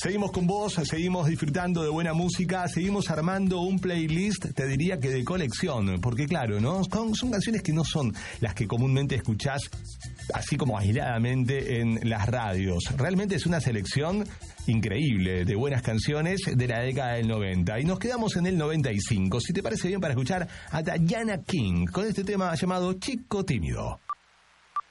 Seguimos con vos, seguimos disfrutando de buena música, seguimos armando un playlist, te diría que de colección, porque claro, ¿no? Son canciones que no son las que comúnmente escuchás así como aisladamente en las radios. Realmente es una selección increíble de buenas canciones de la década del 90. Y nos quedamos en el 95, si te parece bien, para escuchar a Diana King con este tema llamado Chico Tímido.